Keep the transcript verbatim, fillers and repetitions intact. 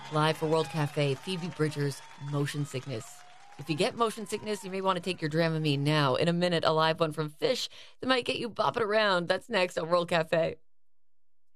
Live for World Cafe, Phoebe Bridgers, Motion Sickness. If you get motion sickness, you may want to take your Dramamine now. In a minute, a live one from Fish that might get you bopping around. That's next on World Cafe.